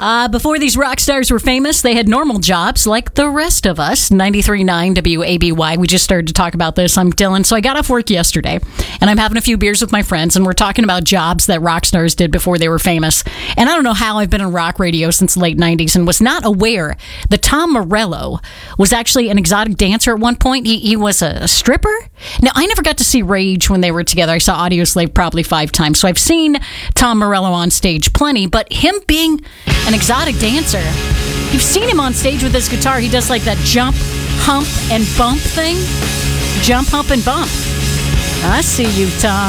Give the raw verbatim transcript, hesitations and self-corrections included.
Uh, before these rock stars were famous, they had normal jobs like the rest of us. ninety-three point nine W A B Y. We just started to talk about this. I'm Dylan. So I got off work yesterday, and I'm having a few beers with my friends, and we're talking about jobs that rock stars did before they were famous. And I don't know how I've been in rock radio since the late nineties and was not aware that Tom Morello was actually an exotic dancer at one point. He, he was a, a stripper. Now, I never got to see Rage when they were together. I saw Audioslave probably five times. So I've seen Tom Morello on stage plenty, but him being an exotic dancer, you've seen him on stage with his guitar. He does like that jump, hump, and bump thing. Jump, hump, and bump. I see you, Tom.